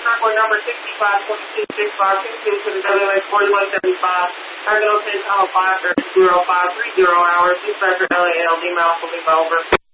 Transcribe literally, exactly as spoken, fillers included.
Circle number sixty-five twenty-two six five two two to the W H forty-one seventy-five. Target location Alpha five zero five three zero hours. Dispatcher L A L D Mouth, over.